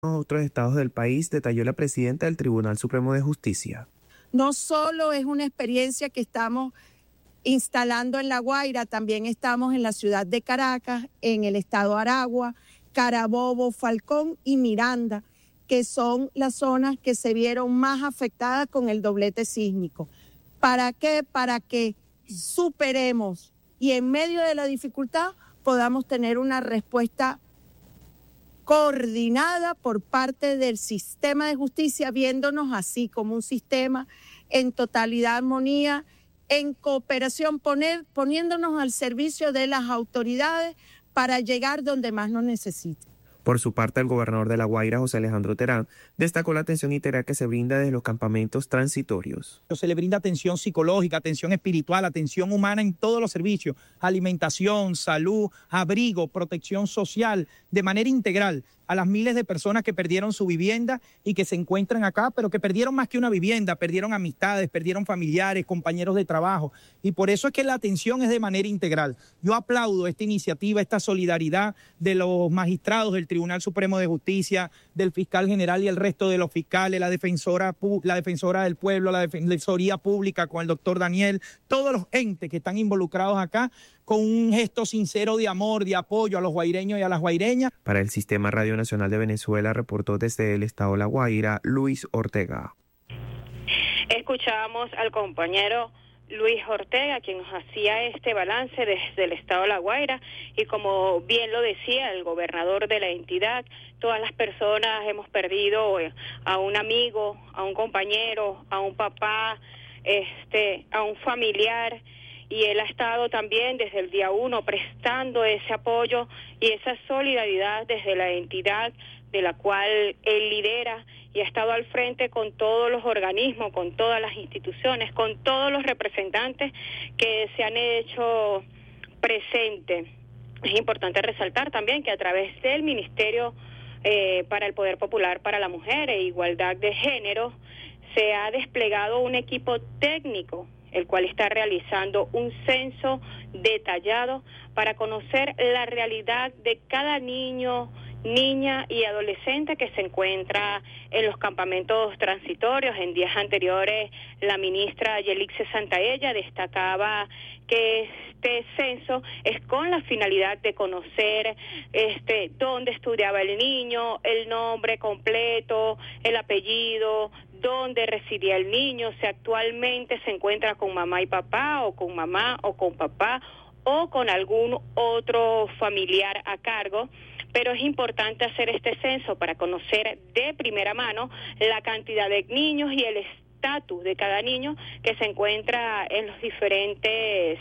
otros estados del país, detalló la presidenta del Tribunal Supremo de Justicia. No solo es una experiencia que estamos instalando en La Guaira, también estamos en la ciudad de Caracas, en el estado Aragua, Carabobo, Falcón y Miranda, que son las zonas que se vieron más afectadas con el doblete sísmico. ¿Para qué? Para que superemos y en medio de la dificultad podamos tener una respuesta coordinada por parte del sistema de justicia, viéndonos así como un sistema en totalidad armonía, en cooperación, poniéndonos al servicio de las autoridades para llegar donde más nos necesiten. Por su parte, el gobernador de La Guaira, José Alejandro Terán, destacó la atención integral que se brinda desde los campamentos transitorios. Se le brinda atención psicológica, atención espiritual, atención humana en todos los servicios, alimentación, salud, abrigo, protección social, de manera integral a las miles de personas que perdieron su vivienda y que se encuentran acá, pero que perdieron más que una vivienda, perdieron amistades, perdieron familiares, compañeros de trabajo. Y por eso es que la atención es de manera integral. Yo aplaudo esta iniciativa, esta solidaridad de los magistrados del Tribunal Supremo de Justicia, del fiscal general y el resto de los fiscales, la defensora del pueblo, la Defensoría Pública con el doctor Daniel, todos los entes que están involucrados acá, con un gesto sincero de amor, de apoyo a los guaireños y a las guaireñas. Para el Sistema Radio Nacional de Venezuela, reportó desde el estado La Guaira, Luis Ortega. Escuchábamos al compañero Luis Ortega, quien nos hacía este balance desde el estado de La Guaira, y como bien lo decía el gobernador de la entidad, todas las personas hemos perdido a un amigo, a un compañero, a un papá, a un familiar, y él ha estado también desde el día 1 prestando ese apoyo y esa solidaridad desde la entidad de la cual él lidera, y ha estado al frente con todos los organismos, con todas las instituciones, con todos los representantes que se han hecho presentes. Es importante resaltar también que a través del Ministerio para el Poder Popular para la Mujer e Igualdad de Género se ha desplegado un equipo técnico, el cual está realizando un censo detallado para conocer la realidad de cada niño, niña y adolescente que se encuentra en los campamentos transitorios. En días anteriores, la ministra Yelixe Santaella destacaba que este censo es con la finalidad de conocer dónde estudiaba el niño, el nombre completo, el apellido, dónde residía el niño, si actualmente se encuentra con mamá y papá, o con mamá o con papá, o con algún otro familiar a cargo. Pero es importante hacer este censo para conocer de primera mano la cantidad de niños y el estatus de cada niño que se encuentra en los diferentes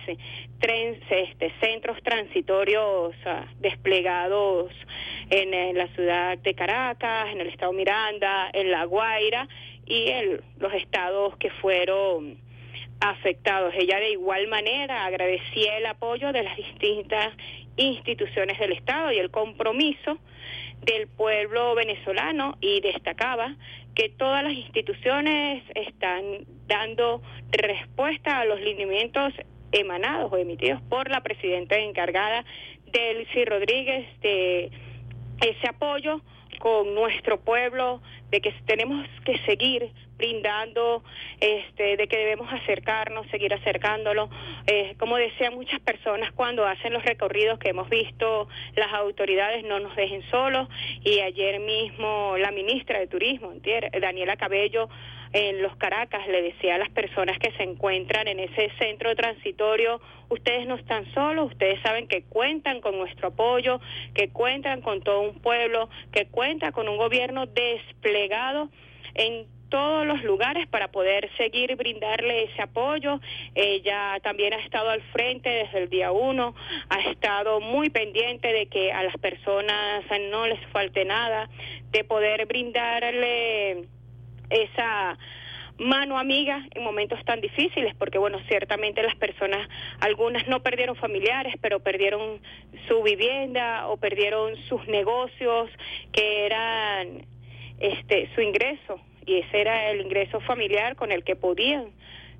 centros transitorios desplegados en la ciudad de Caracas, en el estado Miranda, en La Guaira y en los estados que fueron afectados. Ella de igual manera agradecía el apoyo de las distintas instituciones del Estado y el compromiso del pueblo venezolano, y destacaba que todas las instituciones están dando respuesta a los lineamientos emanados o emitidos por la presidenta encargada, Delcy Rodríguez, de ese apoyo con nuestro pueblo, de que tenemos que seguir brindando, de que debemos acercarnos, seguir acercándolo. Como decían muchas personas cuando hacen los recorridos que hemos visto, las autoridades no nos dejen solos, y ayer mismo la ministra de Turismo, Daniela Cabello, en Los Caracas, le decía a las personas que se encuentran en ese centro transitorio: ustedes no están solos, ustedes saben que cuentan con nuestro apoyo, que cuentan con todo un pueblo, que cuenta con un gobierno desplegado en todos los lugares para poder seguir brindarle ese apoyo. Ella también ha estado al frente desde el día 1, ha estado muy pendiente de que a las personas no les falte nada, de poder brindarle esa mano amiga en momentos tan difíciles, porque bueno, ciertamente las personas, algunas no perdieron familiares, pero perdieron su vivienda o perdieron sus negocios, que eran su ingreso, y ese era el ingreso familiar con el que podían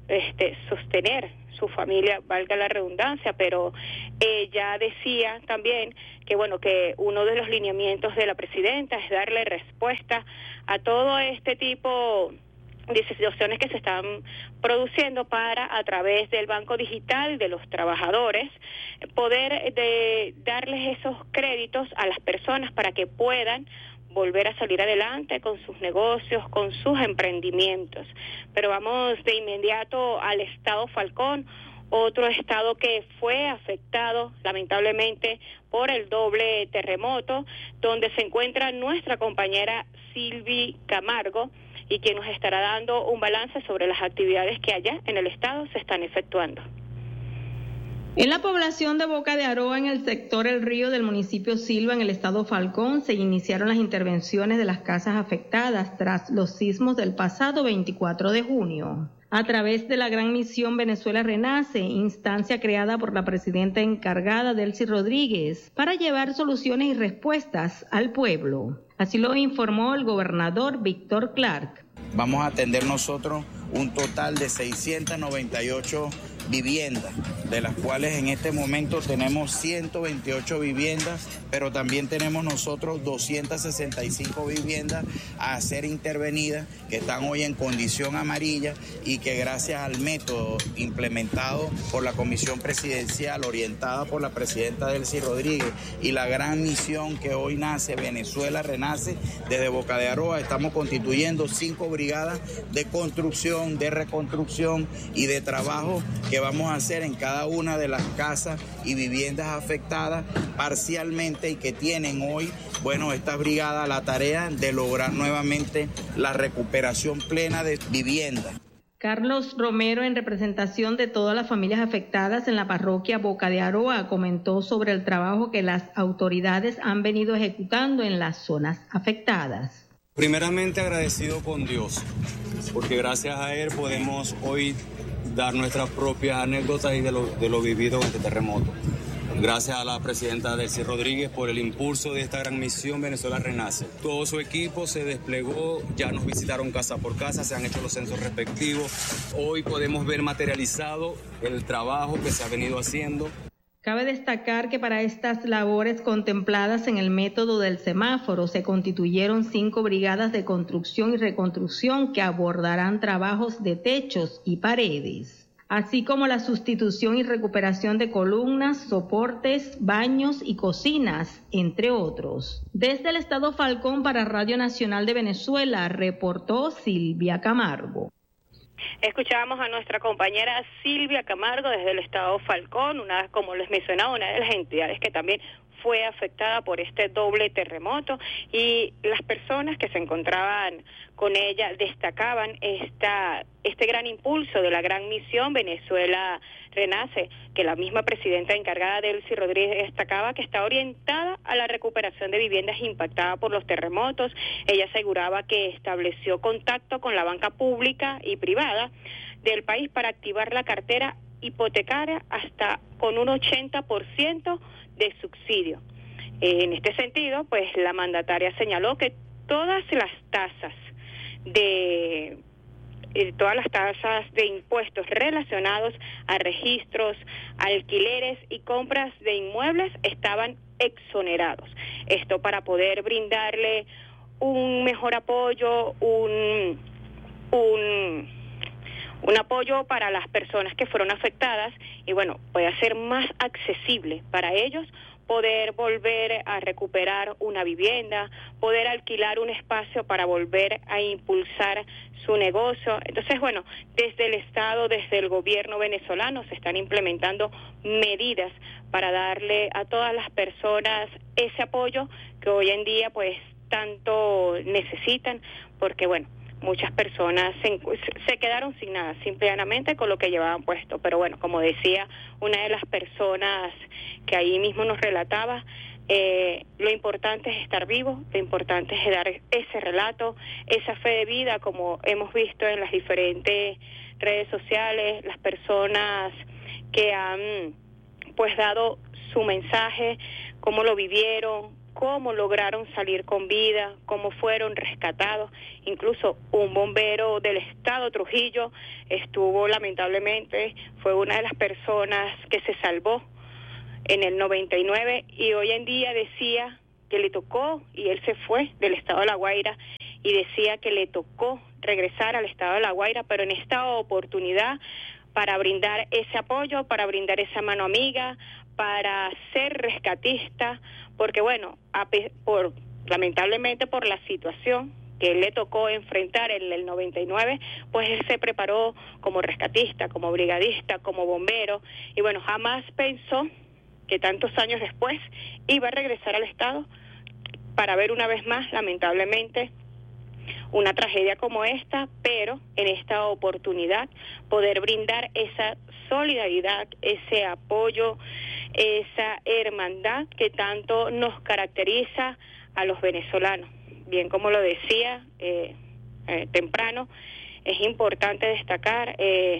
sostener su familia, valga la redundancia, pero ella decía también que que uno de los lineamientos de la presidenta es darle respuesta a todo este tipo de situaciones que se están produciendo para, a través del Banco Digital de los trabajadores, poder darles esos créditos a las personas para que puedan volver a salir adelante con sus negocios, con sus emprendimientos. Pero vamos de inmediato al estado Falcón, otro estado que fue afectado lamentablemente por el doble terremoto, donde se encuentra nuestra compañera Silvia Camargo, y quien nos estará dando un balance sobre las actividades que allá en el estado se están efectuando. En la población de Boca de Aroa, en el sector El Río del municipio Silva, en el estado Falcón, se iniciaron las intervenciones de las casas afectadas tras los sismos del pasado 24 de junio. A través de la Gran Misión Venezuela Renace, instancia creada por la presidenta encargada Delcy Rodríguez para llevar soluciones y respuestas al pueblo. Así lo informó el gobernador Víctor Clark. Vamos a atender nosotros un total de 698 viviendas, de las cuales en este momento tenemos 128 viviendas, pero también tenemos nosotros 265 viviendas a ser intervenidas, que están hoy en condición amarilla y que gracias al método implementado por la Comisión Presidencial, orientada por la presidenta Delcy Rodríguez, y la gran misión que hoy nace, Venezuela Renace, desde Boca de Aroa, estamos constituyendo 5 brigadas de construcción, de reconstrucción y de trabajo que vamos a hacer en cada una de las casas y viviendas afectadas parcialmente, y que tienen hoy, estas brigadas la tarea de lograr nuevamente la recuperación plena de viviendas. Carlos Romero, en representación de todas las familias afectadas en la parroquia Boca de Aroa, comentó sobre el trabajo que las autoridades han venido ejecutando en las zonas afectadas. Primeramente agradecido con Dios, porque gracias a Él podemos hoy dar nuestras propias anécdotas y de lo vivido en este terremoto. Gracias a la presidenta Delcy Rodríguez por el impulso de esta gran misión Venezuela Renace. Todo su equipo se desplegó, ya nos visitaron casa por casa, se han hecho los censos respectivos. Hoy podemos ver materializado el trabajo que se ha venido haciendo. Cabe destacar que para estas labores contempladas en el método del semáforo se constituyeron 5 brigadas de construcción y reconstrucción que abordarán trabajos de techos y paredes, así como la sustitución y recuperación de columnas, soportes, baños y cocinas, entre otros. Desde el estado Falcón, para Radio Nacional de Venezuela, reportó Silvia Camargo. Escuchábamos a nuestra compañera Silvia Camargo desde el estado Falcón, como les mencionaba, una de las entidades que también fue afectada por este doble terremoto, y las personas que se encontraban con ella destacaban este gran impulso de la gran misión Venezuela Renace, que la misma presidenta encargada Delcy Rodríguez destacaba que está orientada a la recuperación de viviendas impactadas por los terremotos. Ella aseguraba que estableció contacto con la banca pública y privada del país para activar la cartera hipotecaria hasta con un 80% de subsidio. En este sentido, la mandataria señaló que todas las tasas de impuestos relacionados a registros, alquileres y compras de inmuebles estaban exonerados. Esto para poder brindarle un mejor apoyo, un apoyo para las personas que fueron afectadas, y puede ser más accesible para ellos poder volver a recuperar una vivienda, poder alquilar un espacio para volver a impulsar su negocio. Entonces, desde el Estado, desde el gobierno venezolano se están implementando medidas para darle a todas las personas ese apoyo que hoy en día tanto necesitan, porque muchas personas se quedaron sin nada, simplemente con lo que llevaban puesto. Pero como decía una de las personas que ahí mismo nos relataba, lo importante es estar vivo, lo importante es dar ese relato, esa fe de vida, como hemos visto en las diferentes redes sociales, las personas que han dado su mensaje, cómo lo vivieron, cómo lograron salir con vida, cómo fueron rescatados. Incluso un bombero del estado Trujillo estuvo, lamentablemente, fue una de las personas que se salvó en el 99 y hoy en día decía que le tocó, y él se fue del estado de La Guaira, y decía que le tocó regresar al estado de La Guaira, pero en esta oportunidad para brindar ese apoyo, para brindar esa mano amiga, para ser rescatista, porque bueno, lamentablemente por la situación que él le tocó enfrentar en el 99, pues él se preparó como rescatista, como brigadista, como bombero, y bueno, jamás pensó que tantos años después iba a regresar al estado para ver una vez más, lamentablemente, una tragedia como esta, pero en esta oportunidad poder brindar esa solidaridad, ese apoyo, esa hermandad que tanto nos caracteriza a los venezolanos. Bien, como lo decía temprano, es importante destacar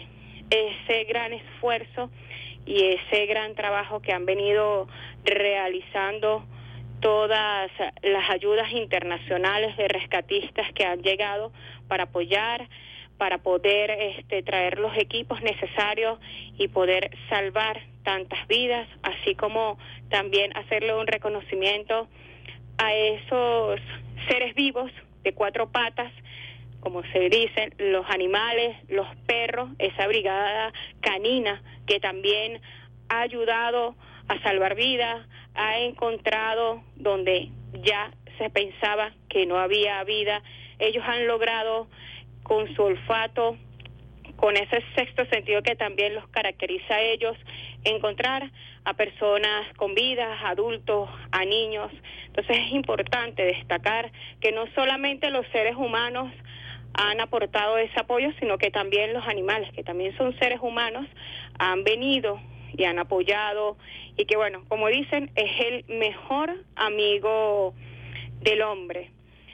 ese gran esfuerzo y ese gran trabajo que han venido realizando todas las ayudas internacionales de rescatistas que han llegado para apoyar, para poder traer los equipos necesarios y poder salvar tantas vidas, así como también hacerle un reconocimiento a esos seres vivos de 4 patas, como se dicen, los animales, los perros, esa brigada canina que también ha ayudado a salvar vidas, ha encontrado donde ya se pensaba que no había vida. Ellos han logrado con su olfato, con ese sexto sentido que también los caracteriza a ellos, encontrar a personas con vida, a adultos, a niños. Entonces es importante destacar que no solamente los seres humanos han aportado ese apoyo, sino que también los animales, que también son seres humanos, han venido y han apoyado, y que bueno, como dicen, es el mejor amigo del hombre.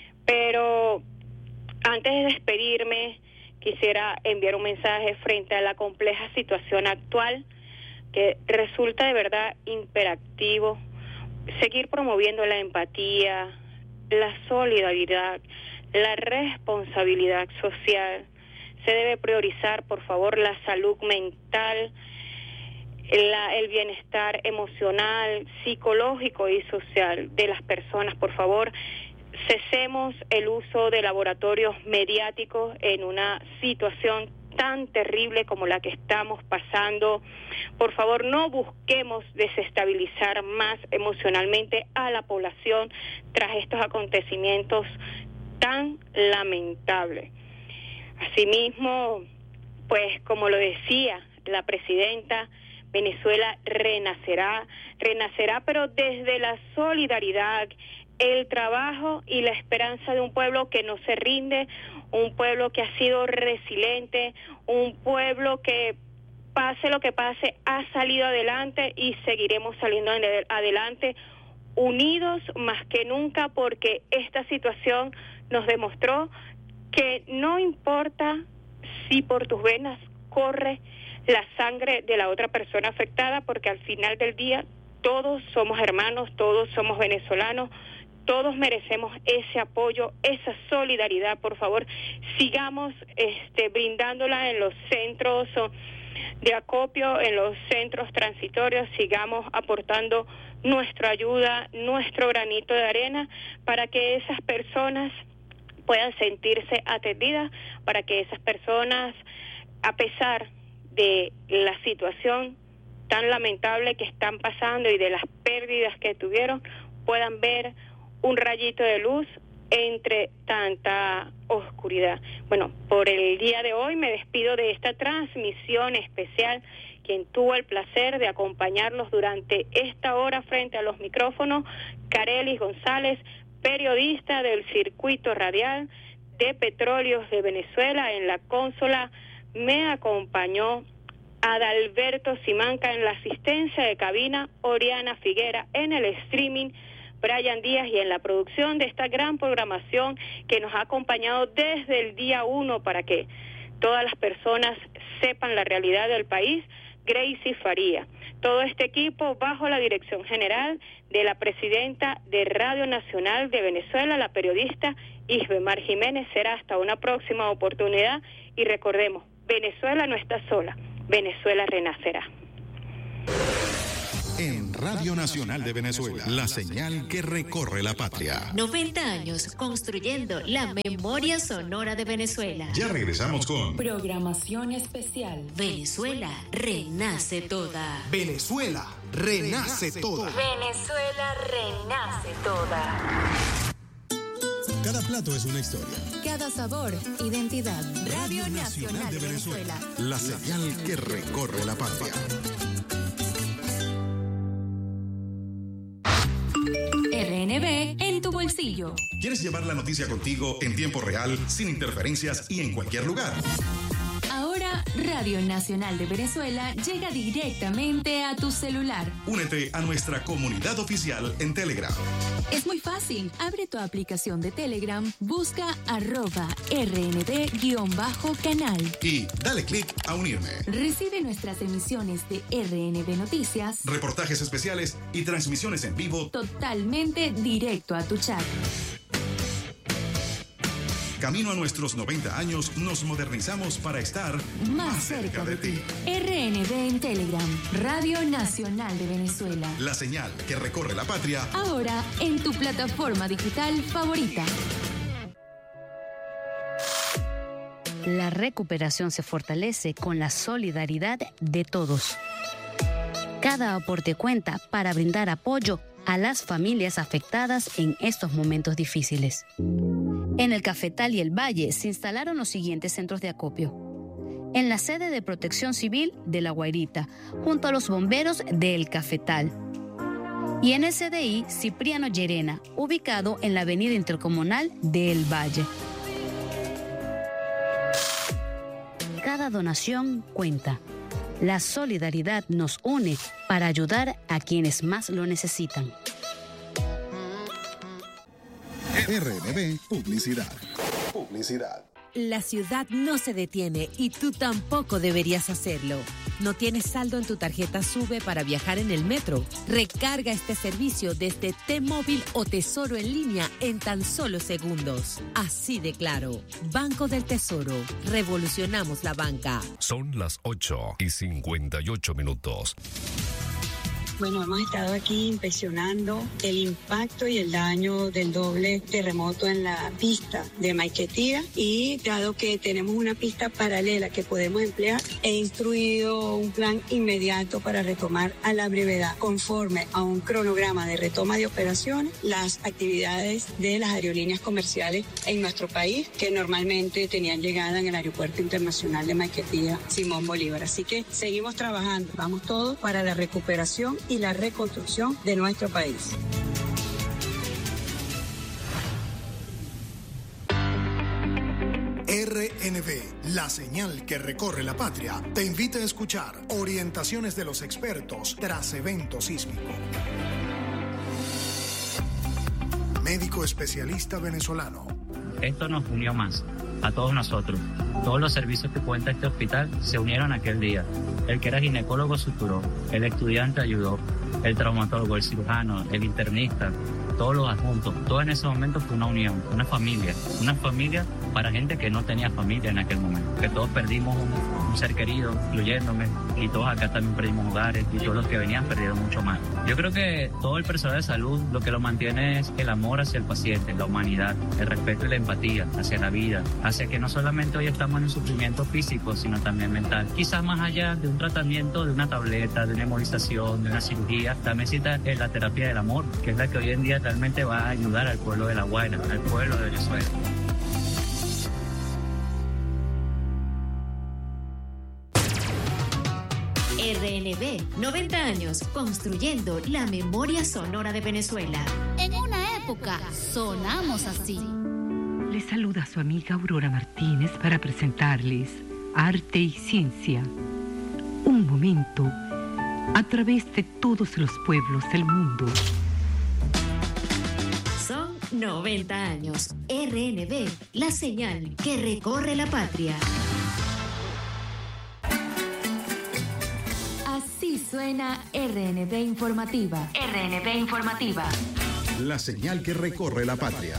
Pero antes de despedirme, quisiera enviar un mensaje frente a la compleja situación actual, que resulta de verdad imperativo seguir promoviendo la empatía, la solidaridad, la responsabilidad social. Se debe priorizar, por favor, la salud mental, el bienestar emocional, psicológico y social de las personas. Por favor, cesemos el uso de laboratorios mediáticos en una situación tan terrible como la que estamos pasando. Por favor, no busquemos desestabilizar más emocionalmente a la población tras estos acontecimientos tan lamentables. Asimismo, pues como lo decía la presidenta, Venezuela renacerá, pero desde la solidaridad, el trabajo y la esperanza de un pueblo que no se rinde, un pueblo que ha sido resiliente, un pueblo que pase lo que pase ha salido adelante y seguiremos saliendo adelante unidos más que nunca, porque esta situación nos demostró que no importa si por tus venas corre la sangre de la otra persona afectada, porque al final del día todos somos hermanos, todos somos venezolanos, todos merecemos ese apoyo, esa solidaridad. Por favor, sigamos brindándola en los centros de acopio, en los centros transitorios, sigamos aportando nuestra ayuda, nuestro granito de arena, para que esas personas puedan sentirse atendidas, para que esas personas, a pesar de la situación tan lamentable que están pasando y de las pérdidas que tuvieron, puedan ver un rayito de luz entre tanta oscuridad. Bueno, por el día de hoy me despido de esta transmisión especial. Quien tuvo el placer de acompañarlos durante esta hora frente a los micrófonos, Carelis González, periodista del Circuito Radial de Petróleos de Venezuela. En la consola me acompañó Adalberto Simanca, en la asistencia de cabina Oriana Figuera, en el streaming Brian Díaz, y en la producción de esta gran programación que nos ha acompañado desde el día 1 para que todas las personas sepan la realidad del país, Gracie Faría. Todo este equipo bajo la dirección general de la presidenta de Radio Nacional de Venezuela, la periodista Isbemar Jiménez. Será hasta una próxima oportunidad y recordemos, Venezuela no está sola, Venezuela renacerá. En Radio Nacional de Venezuela, la señal que recorre la patria. 90 años construyendo la memoria sonora de Venezuela. Ya regresamos con programación especial. Venezuela renace toda. Venezuela renace toda. Venezuela renace toda. Cada plato es una historia. Cada sabor, identidad. Radio Nacional de Venezuela, la señal que recorre la patria. RNB en tu bolsillo. ¿Quieres llevar la noticia contigo en tiempo real, sin interferencias y en cualquier lugar? Ahora, Radio Nacional de Venezuela llega directamente a tu celular. Únete a nuestra comunidad oficial en Telegram. Es muy fácil. Abre tu aplicación de Telegram, busca @RNB_canal. Y dale clic a unirme. Recibe nuestras emisiones de RNB Noticias, reportajes especiales y transmisiones en vivo totalmente directo a tu chat. Camino a nuestros 90 años, nos modernizamos para estar más cerca de ti. RNB en Telegram, Radio Nacional de Venezuela. La señal que recorre la patria. Ahora en tu plataforma digital favorita. La recuperación se fortalece con la solidaridad de todos. Cada aporte cuenta para brindar apoyo a las familias afectadas en estos momentos difíciles. En el Cafetal y el Valle se instalaron los siguientes centros de acopio. En la sede de Protección Civil de La Guairita, junto a los bomberos del Cafetal. Y en el CDI Cipriano Llerena, ubicado en la avenida intercomunal del Valle. Cada donación cuenta. La solidaridad nos une para ayudar a quienes más lo necesitan. RNB Publicidad. La ciudad no se detiene y tú tampoco deberías hacerlo. ¿No tienes saldo en tu tarjeta SUBE para viajar en el metro? Recarga este servicio desde T-Móvil o Tesoro en línea en tan solo segundos. Así de claro. Banco del Tesoro. Revolucionamos la banca. Son las 8:58. Bueno, hemos estado aquí inspeccionando el impacto y el daño del doble terremoto en la pista de Maiquetía, y dado que tenemos una pista paralela que podemos emplear, he instruido un plan inmediato para retomar a la brevedad, conforme a un cronograma de retoma de operaciones, las actividades de las aerolíneas comerciales en nuestro país, que normalmente tenían llegada en el Aeropuerto Internacional de Maiquetía Simón Bolívar. Así que seguimos trabajando, vamos todos para la recuperación y la reconstrucción de nuestro país. RNB, la señal que recorre la patria, te invita a escuchar orientaciones de los expertos tras evento sísmico. Médico especialista venezolano. Esto nos unió más, a todos nosotros. Todos los servicios que cuenta este hospital se unieron aquel día. El que era ginecólogo suturó, el estudiante ayudó, el traumatólogo, el cirujano, el internista, todos los adjuntos. Todo en ese momento fue una unión, una familia para gente que no tenía familia en aquel momento. Que todos perdimos un ser querido, incluyéndome, y todos acá también perdimos hogares, y todos los que venían perdieron mucho más. Yo creo que todo el personal de salud lo que lo mantiene es el amor hacia el paciente, la humanidad, el respeto y la empatía hacia la vida, hacia que no solamente hoy estamos en un sufrimiento físico, sino también mental. Quizás más allá de un tratamiento, de una tableta, de una hemolización, de una cirugía, también necesita la terapia del amor, que es la que hoy en día realmente va a ayudar al pueblo de La Guaira, al pueblo de Venezuela. RNB, 90 años construyendo la memoria sonora de Venezuela. En una época sonamos así. Les saluda su amiga Aurora Martínez para presentarles Arte y Ciencia. Un momento a través de todos los pueblos del mundo. Son 90 años. RNB, la señal que recorre la patria. suena RNB Informativa. RNB Informativa. La señal que recorre la patria.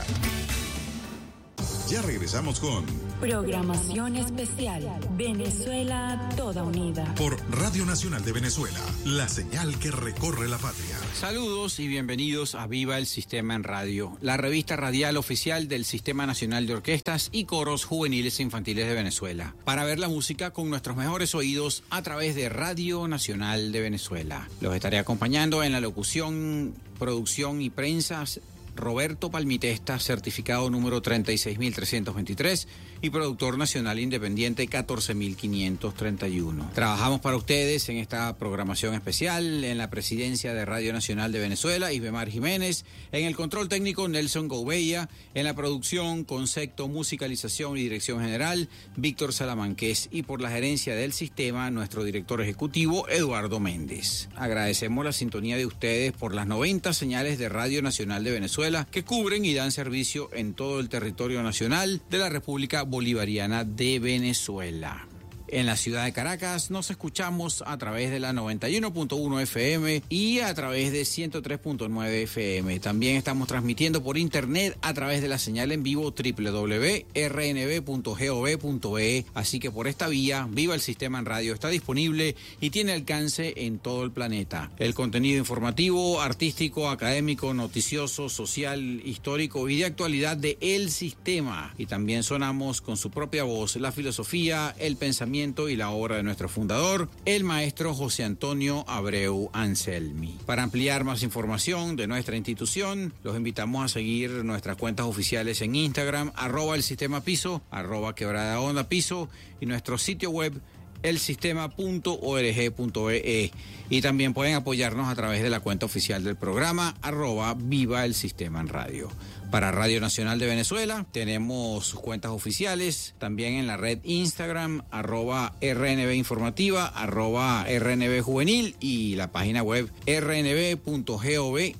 Ya regresamos con Programación especial. Venezuela toda unida. Por Radio Nacional de Venezuela, la señal que recorre la patria. Saludos y bienvenidos a Viva el Sistema en Radio, la revista radial oficial del Sistema Nacional de Orquestas y Coros Juveniles e Infantiles de Venezuela. Para ver la música con nuestros mejores oídos a través de Radio Nacional de Venezuela. Los estaré acompañando en la locución, producción y prensa. Roberto Palmitesta, certificado número 36.323 y productor nacional independiente 14.531. Trabajamos para ustedes en esta programación especial, en la presidencia de Radio Nacional de Venezuela, Isbemar Jiménez, en el control técnico Nelson Gouveia, en la producción, concepto, musicalización y dirección general, Víctor Salamanqués, y por la gerencia del sistema, nuestro director ejecutivo, Eduardo Méndez. Agradecemos la sintonía de ustedes por las 90 señales de Radio Nacional de Venezuela que cubren y dan servicio en todo el territorio nacional de la República Bolivariana de Venezuela. En la ciudad de Caracas nos escuchamos a través de la 91.1 FM y a través de 103.9 FM. También estamos transmitiendo por internet a través de la señal en vivo www.rnb.gov.be. Así que por esta vía, Viva el Sistema en Radio está disponible y tiene alcance en todo el planeta. El contenido informativo, artístico, académico, noticioso, social, histórico y de actualidad de El Sistema. Y también sonamos con su propia voz la filosofía, el pensamiento y la obra de nuestro fundador, el maestro José Antonio Abreu Anselmi. Para ampliar más información de nuestra institución, los invitamos a seguir nuestras cuentas oficiales en Instagram, @elsistemapiso, @quebradaondapiso y nuestro sitio web elsistema.org.be, y también pueden apoyarnos a través de la cuenta oficial del programa @Viva el Sistema en Radio. Para Radio Nacional de Venezuela tenemos sus cuentas oficiales, también en la red Instagram, @RNB Informativa, @RNB Juvenil y la página web rnb.gov.be.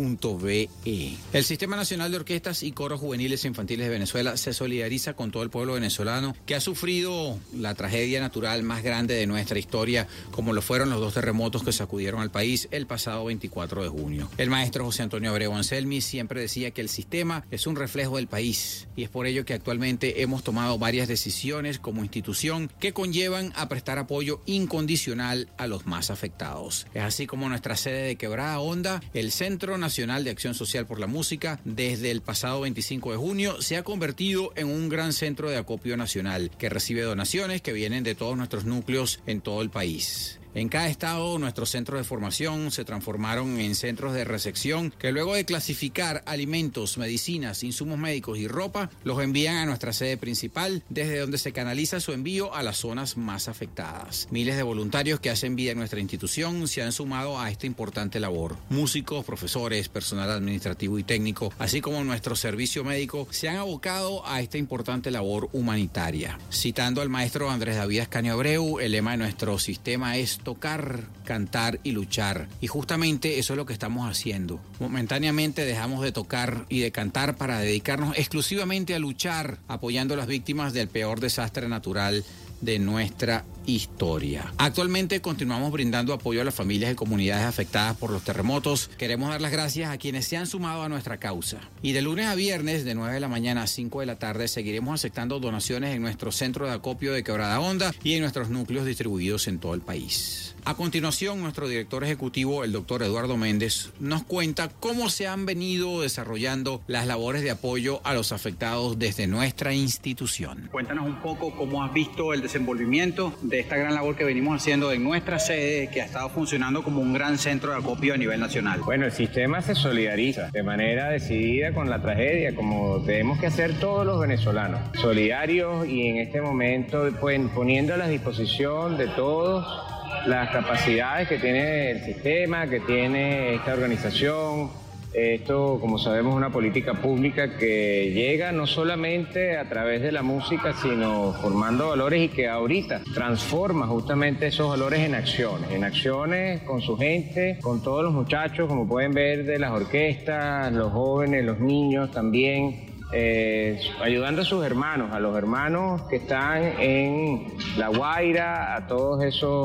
El Sistema Nacional de Orquestas y Coros Juveniles e Infantiles de Venezuela se solidariza con todo el pueblo venezolano que ha sufrido la tragedia natural más grande de nuestra historia, como lo fueron los 2 terremotos que sacudieron al país el pasado 24 de junio. El maestro José Antonio Abreu Anselmi siempre decía que el sistema es un reflejo del país, y es por ello que actualmente hemos tomado varias decisiones como institución que conllevan a prestar apoyo incondicional a los más afectados. Es así como nuestra sede de Quebrada Honda, el Centro Nacional de Acción Social por la Música, desde el pasado 25 de junio se ha convertido en un gran centro de acopio nacional que recibe donaciones que vienen de todos nuestros núcleos en todo el país. En cada estado, nuestros centros de formación se transformaron en centros de recepción que luego de clasificar alimentos, medicinas, insumos médicos y ropa, los envían a nuestra sede principal, desde donde se canaliza su envío a las zonas más afectadas. Miles de voluntarios que hacen vida en nuestra institución se han sumado a esta importante labor. Músicos, profesores, personal administrativo y técnico, así como nuestro servicio médico, se han abocado a esta importante labor humanitaria. Citando al maestro Andrés David Ascanio Abreu, el lema de nuestro sistema es tocar, cantar y luchar. Y justamente eso es lo que estamos haciendo. Momentáneamente dejamos de tocar y de cantar para dedicarnos exclusivamente a luchar, apoyando a las víctimas del peor desastre natural de nuestra historia. Actualmente continuamos brindando apoyo a las familias y comunidades afectadas por los terremotos. Queremos dar las gracias a quienes se han sumado a nuestra causa. Y de lunes a viernes, de 9 de la mañana a 5 de la tarde, seguiremos aceptando donaciones en nuestro centro de acopio de Quebrada Honda y en nuestros núcleos distribuidos en todo el país. A continuación, nuestro director ejecutivo, el doctor Eduardo Méndez, nos cuenta cómo se han venido desarrollando las labores de apoyo a los afectados desde nuestra institución. Cuéntanos un poco cómo has visto el desenvolvimiento de esta gran labor que venimos haciendo en nuestra sede, que ha estado funcionando como un gran centro de acopio a nivel nacional. Bueno, el sistema se solidariza de manera decidida con la tragedia, como tenemos que hacer todos los venezolanos, solidarios, y en este momento poniendo a la disposición de todos las capacidades que tiene el sistema, que tiene esta organización. Esto, como sabemos, es una política pública que llega no solamente a través de la música, sino formando valores, y que ahorita transforma justamente esos valores en acciones con su gente, con todos los muchachos, como pueden ver, de las orquestas, los jóvenes, los niños también. Ayudando a sus hermanos, a los hermanos que están en La Guaira, a todos esos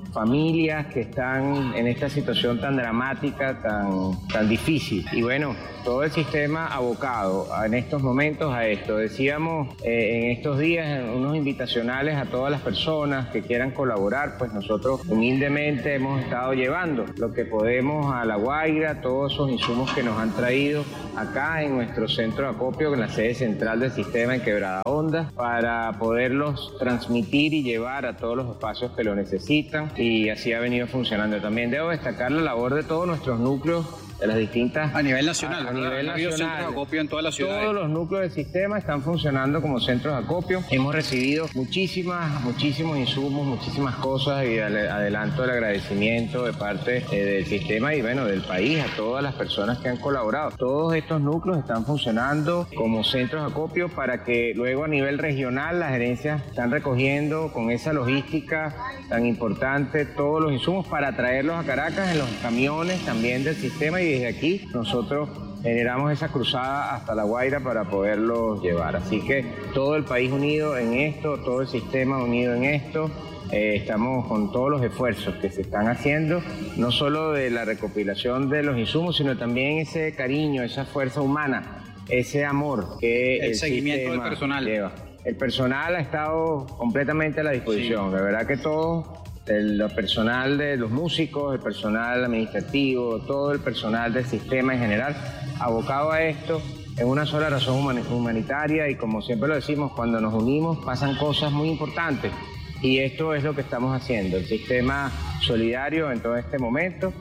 familias que están en esta situación tan dramática, tan difícil. Y bueno, todo el sistema abocado en estos momentos a esto. Decíamos en estos días unos invitacionales a todas las personas que quieran colaborar, pues nosotros humildemente hemos estado llevando lo que podemos a La Guaira, todos esos insumos que nos han traído acá en nuestro centro de acopio, en la sede central del sistema en Quebrada Honda, para poderlos transmitir y llevar a todos los espacios que lo necesitan, y así ha venido funcionando. También debo destacar la labor de todos nuestros núcleos de las distintas... A nivel nacional, a nivel nacional. Centros de acopio en todas las ciudades. Todos los núcleos del sistema están funcionando como centros de acopio. Hemos recibido muchísimos insumos, muchísimas cosas, y adelanto el agradecimiento de parte del sistema y bueno, del país, a todas las personas que han colaborado. Todos estos núcleos están funcionando como centros de acopio para que luego a nivel regional las gerencias están recogiendo con esa logística tan importante todos los insumos para traerlos a Caracas en los camiones también del sistema, y desde aquí nosotros generamos esa cruzada hasta La Guaira para poderlos llevar. Así que todo el país unido en esto, todo el sistema unido en esto. Estamos con todos los esfuerzos que se están haciendo, no solo de la recopilación de los insumos, sino también ese cariño, esa fuerza humana, ese amor que el seguimiento del personal lleva. El personal ha estado completamente a la disposición, sí. De verdad que todo el personal de los músicos, el personal administrativo, todo el personal del sistema en general, abocado a esto en una sola razón humanitaria, y como siempre lo decimos, cuando nos unimos pasan cosas muy importantes, y esto es lo que estamos haciendo, el sistema solidario en todo este momento.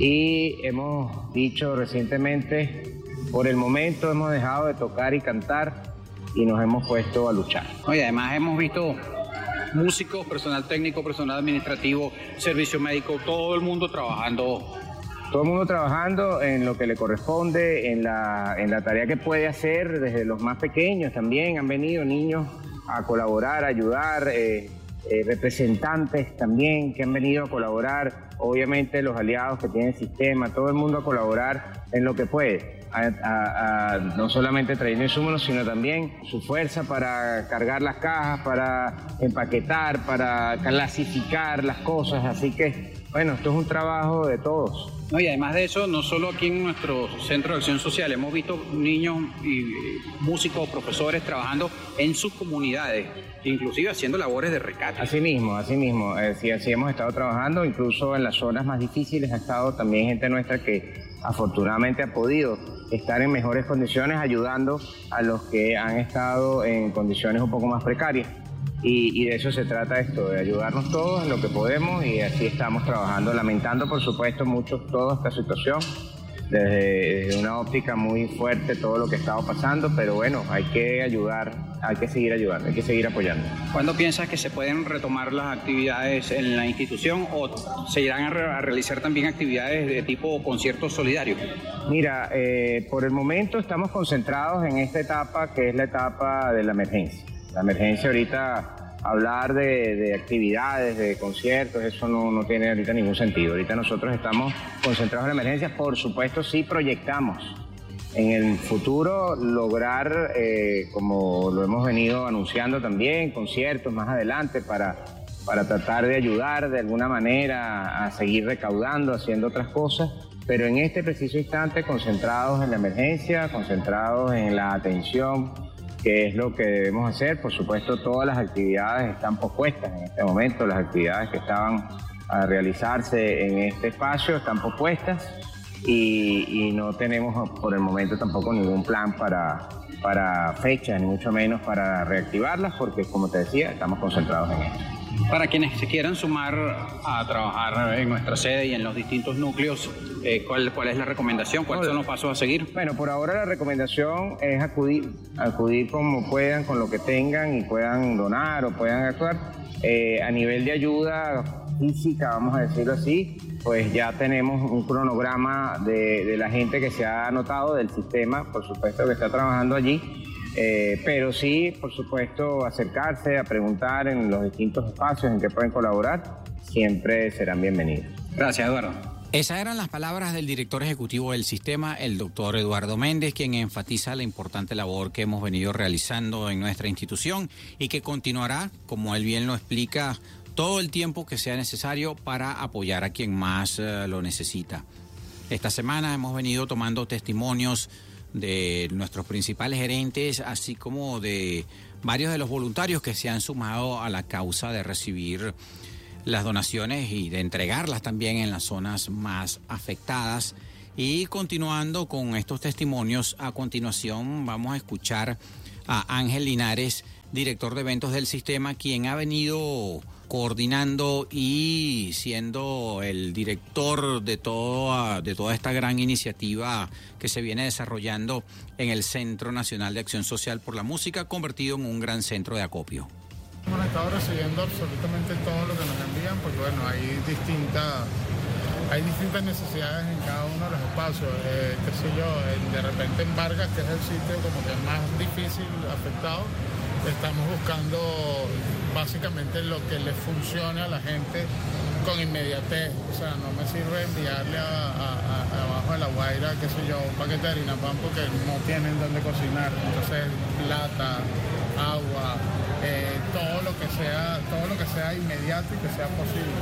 Y hemos dicho recientemente, por el momento hemos dejado de tocar y cantar y nos hemos puesto a luchar. Oye, además hemos visto músicos, personal técnico, personal administrativo, servicio médico, todo el mundo trabajando. Todo el mundo trabajando en lo que le corresponde, en la tarea que puede hacer, desde los más pequeños también. Han venido niños a colaborar, a ayudar, representantes también que han venido a colaborar, obviamente los aliados que tiene el sistema, todo el mundo a colaborar en lo que puede. No solamente trayendo insumos, sino también su fuerza para cargar las cajas, para empaquetar, para clasificar las cosas. Así que, bueno, esto es un trabajo de todos. No, y además de eso, no solo aquí en nuestro Centro de Acción Social, hemos visto niños y músicos, profesores trabajando en sus comunidades, inclusive haciendo labores de rescate. Así mismo, sí, así hemos estado trabajando, incluso en las zonas más difíciles ha estado también gente nuestra que afortunadamente ha podido estar en mejores condiciones, ayudando a los que han estado en condiciones un poco más precarias. Y de eso se trata esto, de ayudarnos todos en lo que podemos, y así estamos trabajando, lamentando por supuesto mucho toda esta situación, desde una óptica muy fuerte todo lo que ha estado pasando, pero bueno, hay que ayudar, hay que seguir ayudando, hay que seguir apoyando. ¿Cuándo piensas que se pueden retomar las actividades en la institución, o se irán a realizar también actividades de tipo conciertos solidarios? Mira, por el momento estamos concentrados en esta etapa que es la etapa de la emergencia. La emergencia ahorita, hablar de actividades, de conciertos, eso no tiene ahorita ningún sentido. Ahorita nosotros estamos concentrados en la emergencia. Por supuesto, sí proyectamos en el futuro lograr, como lo hemos venido anunciando también, conciertos más adelante para tratar de ayudar de alguna manera a seguir recaudando, haciendo otras cosas. Pero en este preciso instante, concentrados en la emergencia, concentrados en la atención, que es lo que debemos hacer. Por supuesto, todas las actividades están pospuestas en este momento, las actividades que estaban a realizarse en este espacio están pospuestas, y no tenemos por el momento tampoco ningún plan para fechas, ni mucho menos para reactivarlas, porque como te decía, estamos concentrados en esto. Para quienes se quieran sumar a trabajar en nuestra sede y en los distintos núcleos, ¿cuál es la recomendación? ¿Cuáles son los pasos a seguir? Bueno, por ahora la recomendación es acudir como puedan, con lo que tengan, y puedan donar o puedan actuar. A nivel de ayuda física, vamos a decirlo así, pues ya tenemos un cronograma de la gente que se ha anotado del sistema, por supuesto, que está trabajando allí. Pero sí, por supuesto, acercarse a preguntar en los distintos espacios en que pueden colaborar, siempre serán bienvenidos. Gracias, Eduardo. Esas eran las palabras del director ejecutivo del sistema, el doctor Eduardo Méndez, quien enfatiza la importante labor que hemos venido realizando en nuestra institución y que continuará, como él bien lo explica, todo el tiempo que sea necesario para apoyar a quien más lo necesita. Esta semana hemos venido tomando testimonios de nuestros principales gerentes, así como de varios de los voluntarios que se han sumado a la causa de recibir las donaciones y de entregarlas también en las zonas más afectadas. Y continuando con estos testimonios, a continuación vamos a escuchar a Ángel Linares, director de eventos del sistema, quien ha venido coordinando y siendo el director de toda esta gran iniciativa que se viene desarrollando en el Centro Nacional de Acción Social por la Música, convertido en un gran centro de acopio. Hemos estado recibiendo absolutamente todo lo que nos envían, porque bueno, hay distintas necesidades en cada uno de los espacios. De repente en Vargas, que es el sitio como que más difícil afectado, estamos buscando básicamente lo que le funcione a la gente con inmediatez. O sea, no me sirve enviarle abajo de La Guaira, qué sé yo, un paquete de harina pan porque no tienen dónde cocinar. Entonces, plata, agua, todo lo que sea inmediato y que sea posible.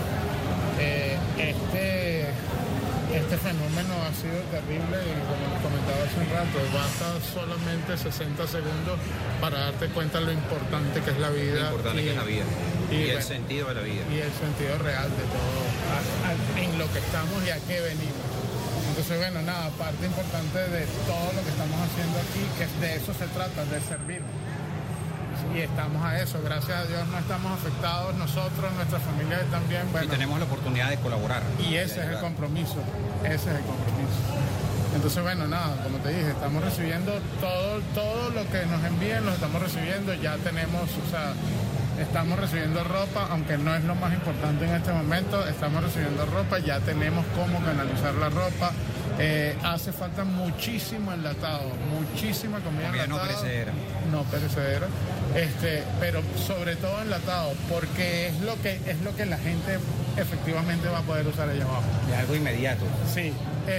Este fenómeno ha sido terrible y como les comentaba hace un rato, basta solamente 60 segundos para darte cuenta de lo importante que es la vida. Y el sentido de la vida. Y el sentido real de todo, en lo que estamos y a qué venimos. Entonces, bueno, nada, parte importante de todo lo que estamos haciendo aquí, que de eso se trata, de servir. Y estamos a eso, gracias a Dios no estamos afectados nosotros, nuestras familias también. Bueno, y tenemos la oportunidad de colaborar. Y ese es el compromiso, Entonces, bueno, nada, como te dije, estamos recibiendo todo lo que nos envíen, lo estamos recibiendo, ya tenemos, estamos recibiendo ropa, aunque no es lo más importante en este momento, estamos recibiendo ropa, ya tenemos cómo canalizar la ropa. Hace falta muchísimo enlatado, muchísima comida enlatada. No perecedera. Pero sobre todo enlatado, porque es lo que la gente efectivamente va a poder usar allá abajo. Es algo inmediato. Sí.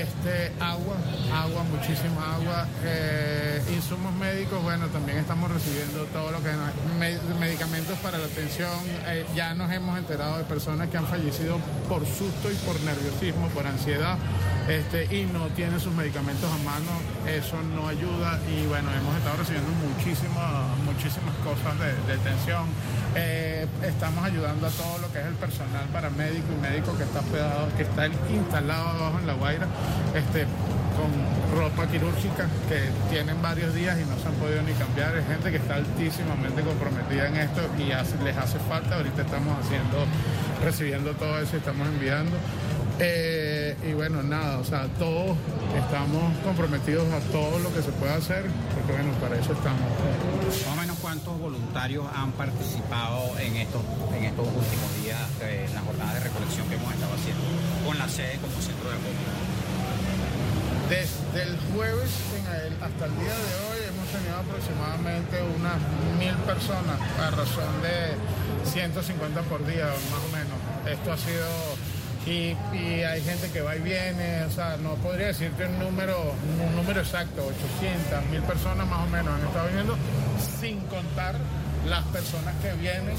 Agua, muchísima agua. Insumos médicos, bueno, también estamos recibiendo todo lo que medicamentos para la atención. Ya nos hemos enterado de personas que han fallecido por susto y por nerviosismo, por ansiedad, y no tienen sus medicamentos a mano. Eso no ayuda y bueno, hemos estado recibiendo muchísimas cosas de atención. Estamos ayudando a todo lo que es el personal paramédico y médico que está instalado abajo en La Guaira, con ropa quirúrgica que tienen varios días y no se han podido ni cambiar. Es gente que está altísimamente comprometida en esto y les hace falta. Ahorita estamos recibiendo todo eso y estamos enviando. Y bueno, nada, todos estamos comprometidos a todo lo que se pueda hacer, porque bueno, para eso estamos. Más o menos, ¿cuántos voluntarios han participado en estos últimos días en la jornada de recolección que hemos estado haciendo con la sede como centro de acopio? Desde el jueves hasta el día de hoy hemos tenido aproximadamente unas 1.000 personas a razón de 150 por día, más o menos. Esto ha sido... Y hay gente que va y viene, no podría decirte un número exacto, 800, 1.000 personas más o menos han estado viniendo, sin contar las personas que vienen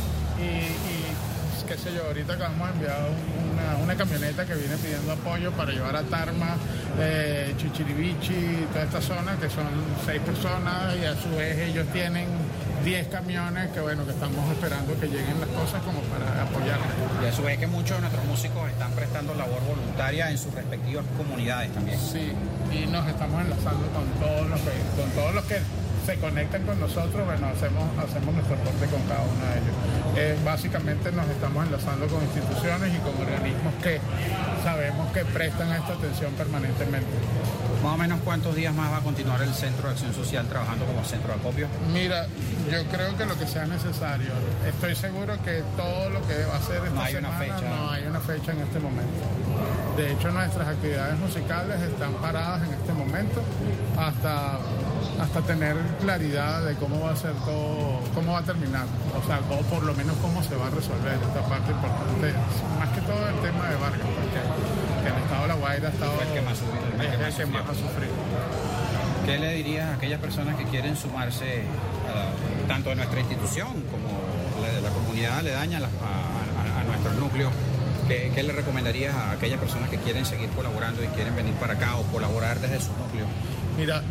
y qué sé yo, ahorita acabamos de enviar una camioneta que viene pidiendo apoyo para llevar a Tarma, Chichirivichi, toda esta zona, que son 6 personas y a su vez ellos tienen 10 camiones que bueno, que estamos esperando que lleguen las cosas como para apoyarlas. Y a su vez que muchos de nuestros músicos están prestando labor voluntaria en sus respectivas comunidades también. Sí, y nos estamos enlazando con todos los que se conectan con nosotros, bueno, hacemos nuestro aporte con cada uno de ellos. Básicamente nos estamos enlazando con instituciones y con organismos que sabemos que prestan esta atención permanentemente. Más o menos, ¿cuántos días más va a continuar el Centro de Acción Social trabajando como centro de acopio? Mira, yo creo que lo que sea necesario. Estoy seguro que todo lo que va a hacer esta semana no hay una fecha en este momento. De hecho, nuestras actividades musicales están paradas en este momento hasta tener claridad de cómo va a ser todo, cómo va a terminar, o por lo menos cómo se va a resolver esta parte importante, más que todo el tema de Vargas, porque el estado de La Guaira ha estado el que más ha sufrido. ¿Qué le dirías a aquellas personas que quieren sumarse tanto a nuestra institución como de la comunidad aledaña a nuestros núcleos. ¿Qué le recomendarías a aquellas personas que quieren seguir colaborando y quieren venir para acá o colaborar desde sus núcleos? Mira,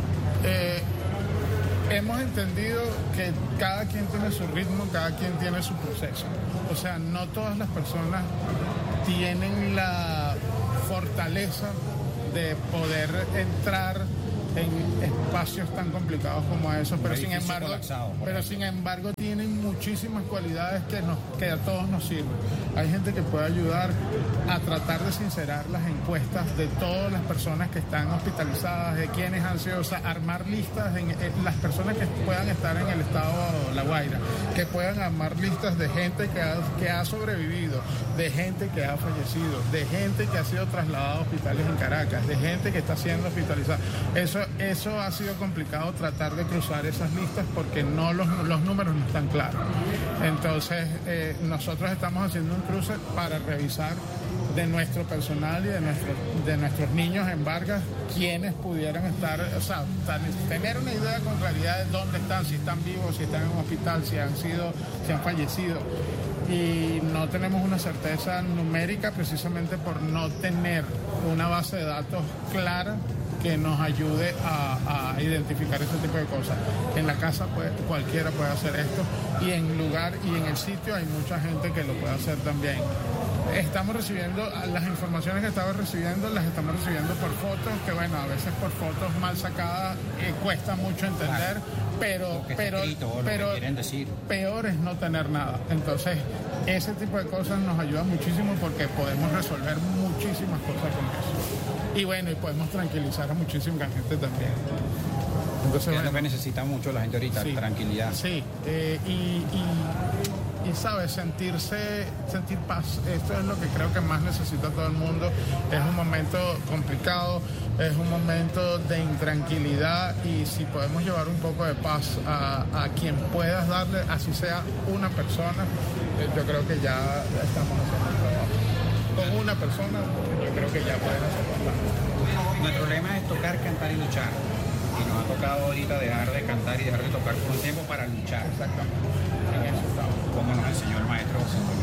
hemos entendido que cada quien tiene su ritmo, cada quien tiene su proceso. O sea, no todas las personas tienen la fortaleza de poder entrar en espacios tan complicados como esos, pero sin embargo tienen muchísimas cualidades que a todos nos sirven. Hay gente que puede ayudar a tratar de sincerar las encuestas de todas las personas que están hospitalizadas, de quienes han sido, o sea, armar listas de las personas que puedan estar en el estado La Guaira, que puedan armar listas de gente que ha sobrevivido, de gente que ha fallecido, de gente que ha sido trasladada a hospitales en Caracas, de gente que está siendo hospitalizada. Eso ha sido complicado, tratar de cruzar esas listas porque los números no están claros. Entonces, nosotros estamos haciendo un cruce para revisar de nuestro personal y de nuestros niños en Vargas, quienes pudieran estar, o sea, tener una idea con claridad de dónde están, si están vivos, si están en un hospital, si han fallecido. Y no tenemos una certeza numérica precisamente por no tener una base de datos clara que nos ayude a identificar ese tipo de cosas. En la casa cualquiera puede hacer esto y en el sitio hay mucha gente que lo puede hacer también. Estamos recibiendo las informaciones que estamos recibiendo, las estamos recibiendo por fotos, que bueno, a veces por fotos mal sacadas cuesta mucho entender, pero peor es no tener nada. Entonces, ese tipo de cosas nos ayuda muchísimo porque podemos resolver muchísimas cosas con eso. Y bueno, y podemos tranquilizar a muchísima gente también. Entonces, es lo que necesita mucho la gente ahorita, sí, tranquilidad. Sí, y sabes, sentir paz. Esto es lo que creo que más necesita todo el mundo. Es un momento complicado, es un momento de intranquilidad y si podemos llevar un poco de paz a quien puedas darle, así sea una persona, yo creo que ya estamos haciendo el trabajo. Con una persona, yo creo que ya pueden hacer bastante. Nuestro lema es tocar, cantar y luchar. Y nos ha tocado ahorita dejar de cantar y dejar de tocar por un tiempo para luchar. Exactamente. En eso estamos. Como nos enseñó el maestro.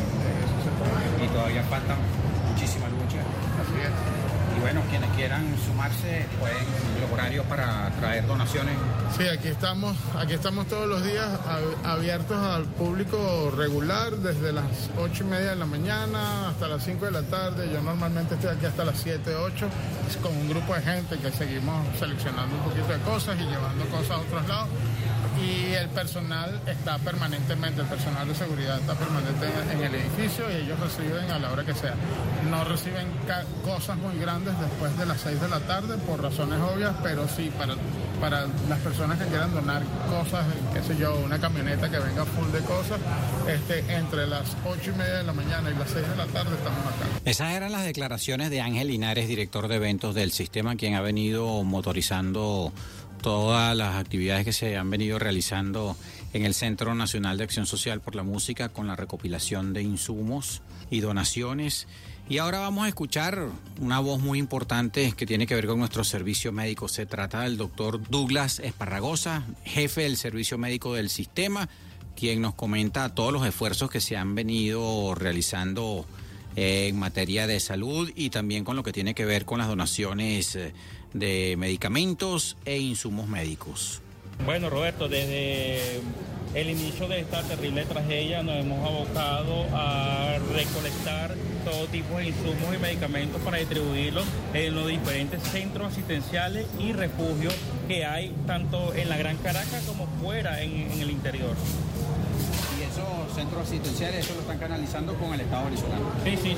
Y todavía falta muchísima lucha. Así es. Y bueno, quienes quieran sumarse pueden el horario para traer donaciones. Sí, aquí estamos todos los días abiertos al público regular desde las 8:30 de la mañana hasta las 5 de la tarde. Yo normalmente estoy aquí hasta las 7, 8 con un grupo de gente que seguimos seleccionando un poquito de cosas y llevando cosas a otros lados. Y el personal está permanentemente, el personal de seguridad está permanente en el edificio y ellos reciben a la hora que sea. No reciben cosas muy grandes después de las 6 de la tarde por razones obvias, pero sí para las personas que quieran donar cosas, qué sé yo, una camioneta que venga full de cosas, entre las 8:30 de la mañana y las 6 de la tarde estamos acá. Esas eran las declaraciones de Ángel Linares, director de eventos del sistema, quien ha venido motorizando todas las actividades que se han venido realizando en el Centro Nacional de Acción Social por la Música con la recopilación de insumos y donaciones. Y ahora vamos a escuchar una voz muy importante que tiene que ver con nuestro servicio médico. Se trata del doctor Douglas Esparragosa, jefe del servicio médico del sistema, quien nos comenta todos los esfuerzos que se han venido realizando en materia de salud y también con lo que tiene que ver con las donaciones de medicamentos e insumos médicos. Bueno, Roberto, desde el inicio de esta terrible tragedia nos hemos abocado a recolectar todo tipo de insumos y medicamentos para distribuirlos en los diferentes centros asistenciales y refugios que hay tanto en la Gran Caracas como fuera en el interior. ¿Y esos centros asistenciales, eso lo están canalizando con el Estado venezolano? Sí.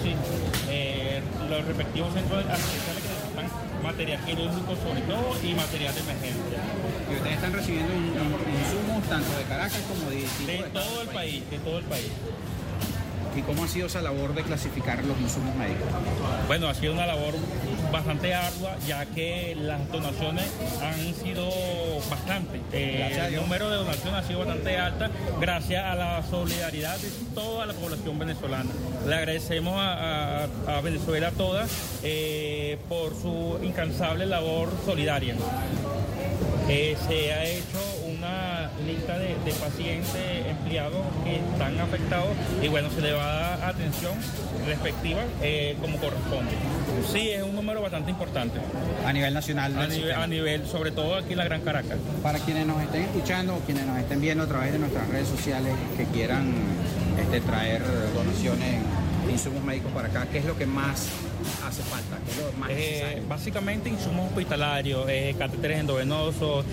Los respectivos centros asistenciales que necesitan material quirúrgico sobre todo y material de emergencia. ¿Y ustedes están recibiendo insumos tanto de Caracas como de todo el país? De todo el país. ¿Y cómo ha sido esa labor de clasificar los insumos médicos? Bueno, ha sido una labor bastante ardua, ya que las donaciones han sido bastante. El número de donaciones ha sido bastante alta gracias a la solidaridad de toda la población venezolana. Le agradecemos a Venezuela toda por su incansable labor solidaria. Se ha hecho una lista de pacientes, empleados que están afectados y bueno, se le va a dar atención respectiva como corresponde. Sí, es un número bastante importante. A nivel nacional. A nivel, sobre todo aquí en la Gran Caracas. Para quienes nos estén escuchando o quienes nos estén viendo a través de nuestras redes sociales que quieran traer donaciones de insumos médicos para acá, ¿qué es lo que más hace falta? ¿Qué es lo más necesario? Básicamente insumos hospitalarios, catéteres endovenosos,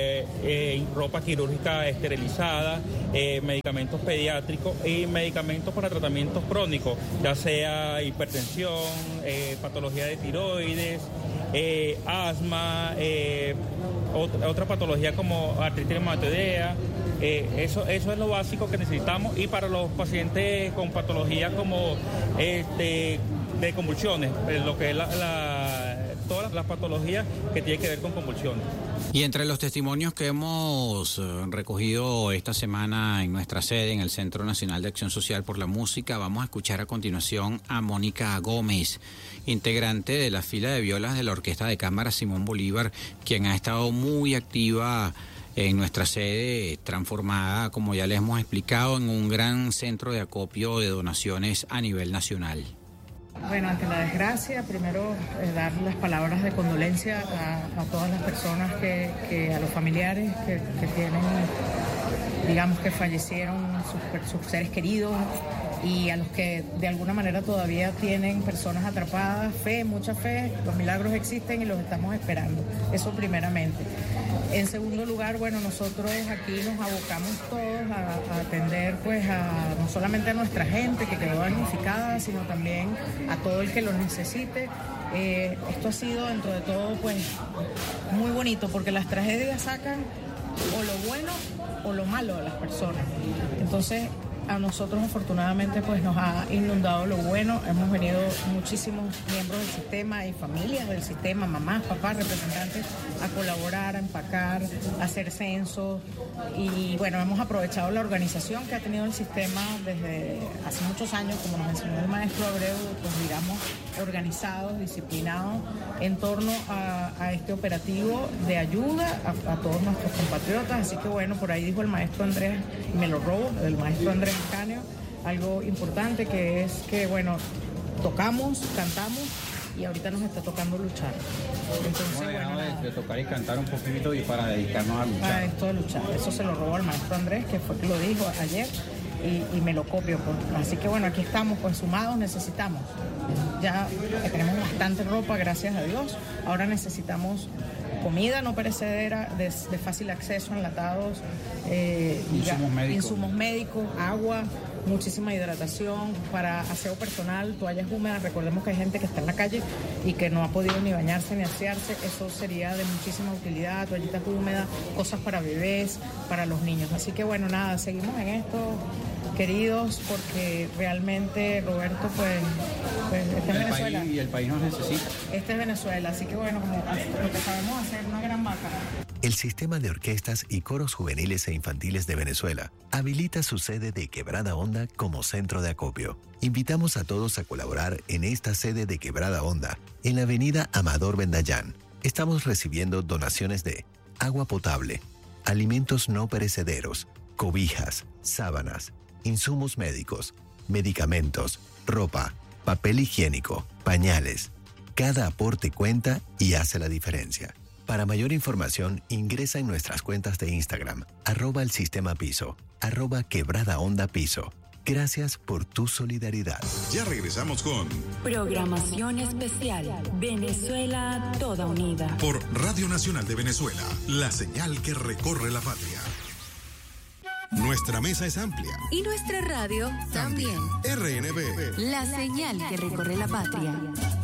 ropa quirúrgica esterilizada, medicamentos pediátricos y medicamentos para tratamientos crónicos, ya sea hipertensión, patología de tiroides, asma, otra patología como artritis reumatoidea. Eso es lo básico que necesitamos, y para los pacientes con patologías como de convulsiones, lo que es todas las patologías que tienen que ver con convulsiones. Y entre los testimonios que hemos recogido esta semana en nuestra sede, en el Centro Nacional de Acción Social por la Música, vamos a escuchar a continuación a Mónica Gómez, integrante de la fila de violas de la Orquesta de Cámara Simón Bolívar, quien ha estado muy activa en nuestra sede, transformada, como ya les hemos explicado, en un gran centro de acopio de donaciones a nivel nacional. Bueno, ante la desgracia, primero dar las palabras de condolencia a todas las personas a los familiares que tienen, digamos, que fallecieron sus seres queridos, y a los que de alguna manera todavía tienen personas atrapadas, mucha fe, los milagros existen y los estamos esperando, eso primeramente. En segundo lugar, bueno, nosotros aquí nos abocamos todos a atender pues no solamente a nuestra gente que quedó damnificada, sino también a todo el que lo necesite. Esto ha sido dentro de todo pues muy bonito, porque las tragedias sacan o lo bueno o lo malo de las personas. Entonces, a nosotros afortunadamente pues nos ha inundado lo bueno. Hemos venido muchísimos miembros del sistema y familias del sistema, mamás, papás, representantes, a colaborar, a empacar, a hacer censos, y bueno, hemos aprovechado la organización que ha tenido el sistema desde hace muchos años, como nos enseñó el maestro Abreu, pues digamos organizados, disciplinados en torno a este operativo de ayuda a todos nuestros compatriotas. Así que bueno, por ahí dijo el maestro Andrés, y me lo robo, el maestro Andrés Canio, algo importante, que es que bueno, tocamos, cantamos, y ahorita nos está tocando luchar. Entonces, de tocar y cantar un poquito y para dedicarnos a luchar. A esto de luchar. Eso se lo robó al maestro Andrés, que fue que lo dijo ayer, y me lo copio. Pues. Así que bueno, aquí estamos, pues sumados necesitamos. Ya tenemos bastante ropa, gracias a Dios. Ahora necesitamos comida no perecedera, de fácil acceso, enlatados, insumos médicos, agua, muchísima hidratación, para aseo personal, toallas húmedas. Recordemos que hay gente que está en la calle y que no ha podido ni bañarse ni asearse. Eso sería de muchísima utilidad, toallitas húmedas, cosas para bebés, para los niños. Así que bueno, nada, seguimos en esto, queridos, porque realmente, Roberto, pues este es Venezuela. Y el país nos necesita. Este es Venezuela, así que bueno, como lo que sabemos hacer, una gran vaca. El Sistema de Orquestas y Coros Juveniles e Infantiles de Venezuela habilita su sede de Quebrada Honda como centro de acopio. Invitamos a todos a colaborar en esta sede de Quebrada Honda, en la avenida Amador Bendayán. Estamos recibiendo donaciones de agua potable, alimentos no perecederos, cobijas, sábanas, insumos médicos, medicamentos, ropa, papel higiénico, pañales. Cada aporte cuenta y hace la diferencia. Para mayor información, ingresa en nuestras cuentas de Instagram, @el sistema piso, @quebrada onda piso. Gracias por tu solidaridad. Ya regresamos con Programación Especial. Venezuela Toda Unida. Por Radio Nacional de Venezuela, la señal que recorre la patria. Nuestra mesa es amplia. Y nuestra radio también. RNB. La señal que recorre la patria.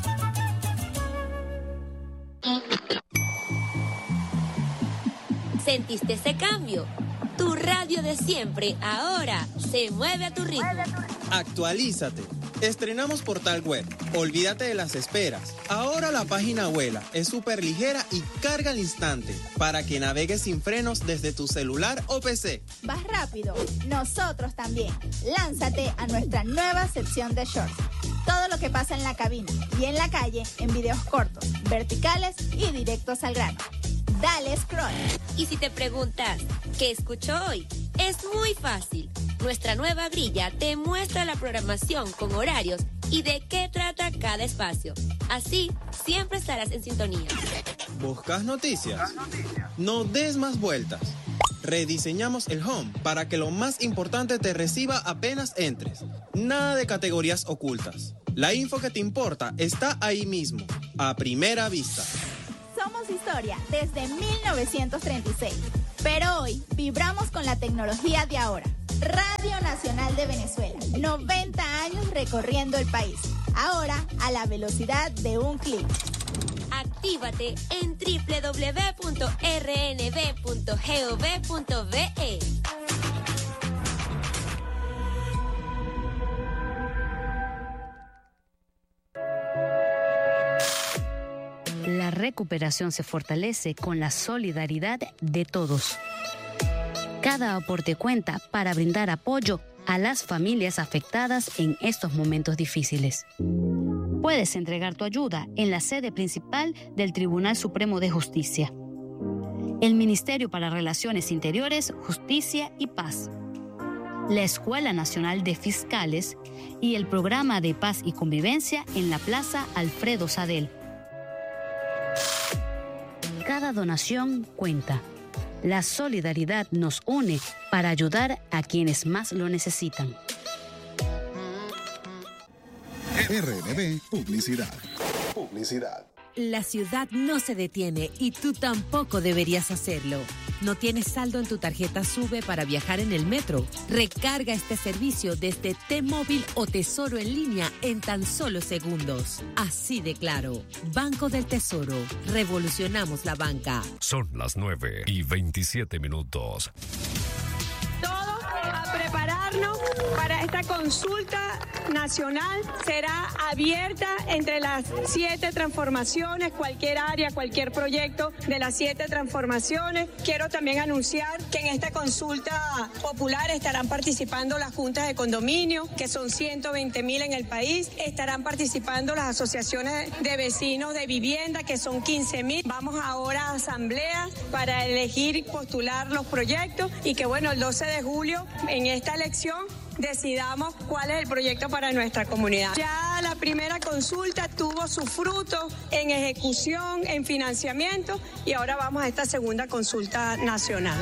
¿Sentiste ese cambio? Tu radio de siempre ahora se mueve a tu ritmo. Actualízate. Estrenamos portal web. Olvídate de las esperas. Ahora la página vuela, es súper ligera y carga al instante para que navegues sin frenos desde tu celular o PC. ¿Vas rápido? Nosotros también. Lánzate a nuestra nueva sección de shorts. Todo lo que pasa en la cabina y en la calle en videos cortos, verticales y directos al grano. dale scroll. Y si te preguntas, ¿qué escucho hoy? Es muy fácil. Nuestra nueva grilla te muestra la programación con horarios y de qué trata cada espacio. Así, siempre estarás en sintonía. ¿Buscas noticias? No des más vueltas. Rediseñamos el home para que lo más importante te reciba apenas entres. Nada de categorías ocultas. La info que te importa está ahí mismo, a primera vista. Somos historia desde 1936, pero hoy vibramos con la tecnología de ahora. Radio Nacional de Venezuela, 90 años recorriendo el país, ahora a la velocidad de un clic. Actívate en www.rnb.gov.be. La recuperación se fortalece con la solidaridad de todos. Cada aporte cuenta para brindar apoyo a las familias afectadas en estos momentos difíciles. Puedes entregar tu ayuda en la sede principal del Tribunal Supremo de Justicia, el Ministerio para Relaciones Interiores, Justicia y Paz, la Escuela Nacional de Fiscales y el Programa de Paz y Convivencia en la Plaza Alfredo Sadel. Cada donación cuenta. La solidaridad nos une para ayudar a quienes más lo necesitan. RNB Publicidad. La ciudad no se detiene y tú tampoco deberías hacerlo. ¿No tienes saldo en tu tarjeta SUBE para viajar en el metro? Recarga este servicio desde T-Móvil o Tesoro en línea en tan solo segundos. Así de claro. Banco del Tesoro. Revolucionamos la banca. Son las 9:27. Todos a prepararnos para esta consulta nacional. Será abierta entre las 7 transformaciones, cualquier área, cualquier proyecto de las 7 transformaciones. Quiero también anunciar que en esta consulta popular estarán participando las juntas de condominio, que son 120.000 en el país. Estarán participando las asociaciones de vecinos de vivienda, que son 15.000. Vamos ahora a asambleas para elegir y postular los proyectos y que bueno, el 12 de julio en esta elección decidamos cuál es el proyecto para nuestra comunidad. Ya la primera consulta tuvo su fruto en ejecución, en financiamiento y ahora vamos a esta segunda consulta nacional.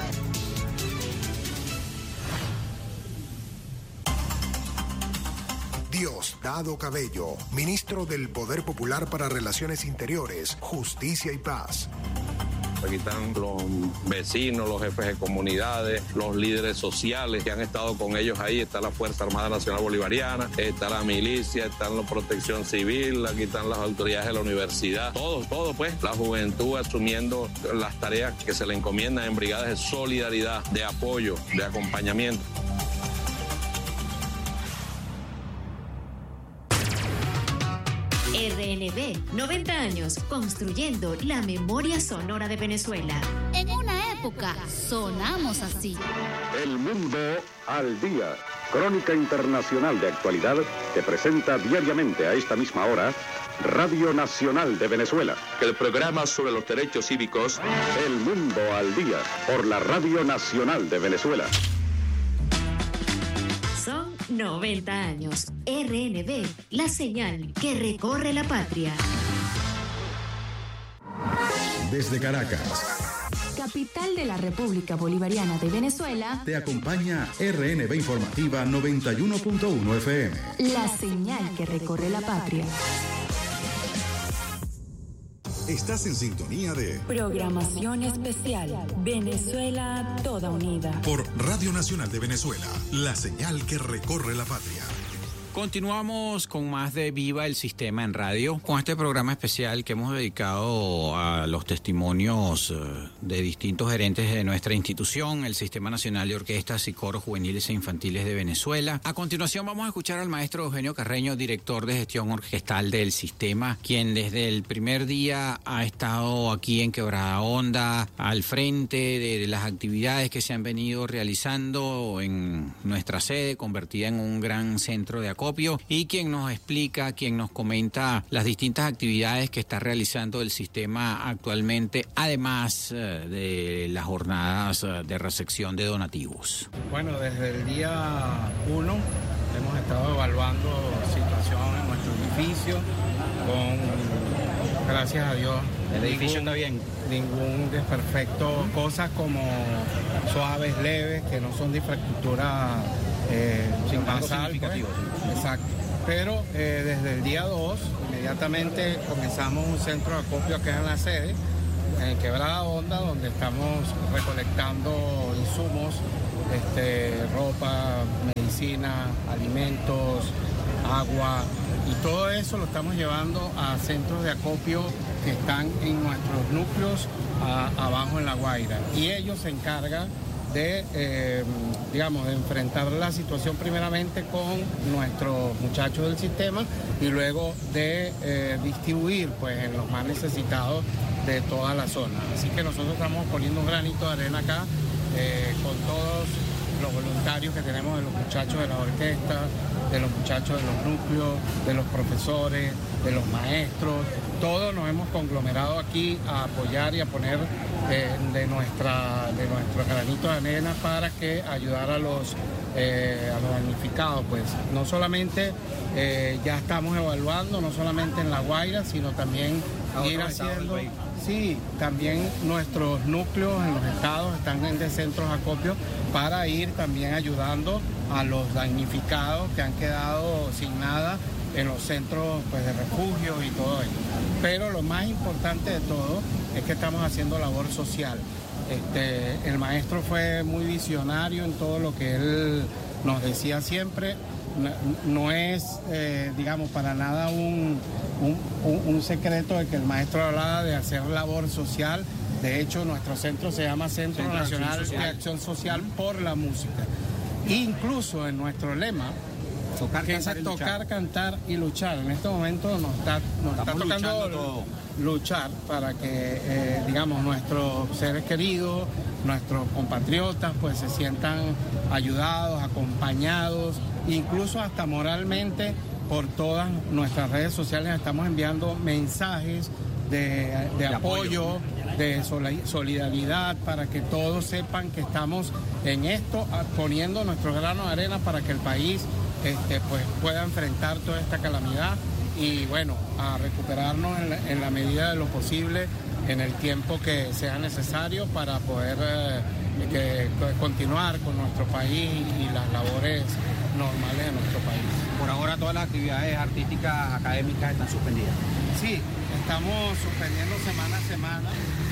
Diosdado Cabello, ministro del Poder Popular para Relaciones Interiores, Justicia y Paz. Aquí están los vecinos, los jefes de comunidades, los líderes sociales que han estado con ellos ahí. Está la Fuerza Armada Nacional Bolivariana, está la milicia, está la Protección Civil, aquí están las autoridades de la universidad. Todo pues. La juventud asumiendo las tareas que se le encomiendan en brigadas de solidaridad, de apoyo, de acompañamiento. RNB, 90 años construyendo la memoria sonora de Venezuela. En una época sonamos así. El mundo al día. Crónica internacional de actualidad que presenta diariamente a esta misma hora Radio Nacional de Venezuela. El programa sobre los derechos cívicos. El mundo al día por la Radio Nacional de Venezuela. Son 90 años. RNB, la señal que recorre la patria. Desde Caracas, capital de la República Bolivariana de Venezuela, te acompaña RNB Informativa 91.1 FM. La señal que recorre la patria. Estás en sintonía de Programación Especial Venezuela Toda Unida por Radio Nacional de Venezuela, la señal que recorre la patria. Continuamos con más de Viva el Sistema en Radio, con este programa especial que hemos dedicado a los testimonios de distintos gerentes de nuestra institución, el Sistema Nacional de Orquestas y Coros Juveniles e Infantiles de Venezuela. A continuación vamos a escuchar al maestro Eugenio Carreño, director de gestión orquestal del sistema, quien desde el primer día ha estado aquí en Quebrada Honda, al frente de las actividades que se han venido realizando en nuestra sede, convertida en un gran centro de acopio acopio y quien nos explica, quien nos comenta las distintas actividades que está realizando el sistema actualmente, además de las jornadas de recepción de donativos. Bueno, desde el día 1 hemos estado evaluando situación en nuestro edificio con, gracias a Dios, el edificio está bien. Ningún desperfecto, cosas como suaves, leves, que no son de infraestructura sin basal, pues. Exacto. Pero desde el día 2, inmediatamente comenzamos un centro de acopio acá en la sede, en Quebrada Honda, donde estamos recolectando insumos, ropa, medicina, alimentos, agua, y todo eso lo estamos llevando a centros de acopio que están en nuestros núcleos abajo en La Guaira. Y ellos se encargan de, de enfrentar la situación primeramente con nuestros muchachos del sistema y luego de distribuir pues en los más necesitados de toda la zona. Así que nosotros estamos poniendo un granito de arena acá con todos los voluntarios que tenemos, de los muchachos de la orquesta, de los muchachos de los núcleos, de los profesores, de los maestros. Todos nos hemos conglomerado aquí a apoyar y a poner de nuestro granito de arena para que ayudar a los damnificados. Pues no solamente ya estamos evaluando, no solamente en La Guaira, sino también ir haciendo... Sí, también nuestros núcleos en los estados están en de centros de acopio para ir también ayudando a los damnificados que han quedado sin nada en los centros pues, de refugio y todo ello. Pero lo más importante de todo es que estamos haciendo labor social. El maestro fue muy visionario en todo lo que él nos decía siempre. No es, para nada un secreto de que el maestro hablaba de hacer labor social. De hecho, nuestro centro se llama Centro Nacional de Acción Social por la Música. Incluso en nuestro lema, tocar, cantar y luchar. En este momento nos está tocando luchar para que, nuestros seres queridos, nuestros compatriotas, pues se sientan ayudados, acompañados, incluso hasta moralmente. Por todas nuestras redes sociales estamos enviando mensajes de apoyo, de solidaridad, para que todos sepan que estamos en esto, poniendo nuestro grano de arena para que el país pues pueda enfrentar toda esta calamidad y a recuperarnos en la medida de lo posible en el tiempo que sea necesario para poder continuar con nuestro país y las labores normales de nuestro país. Por ahora todas las actividades artísticas, académicas están suspendidas. Sí, estamos suspendiendo semana a semana,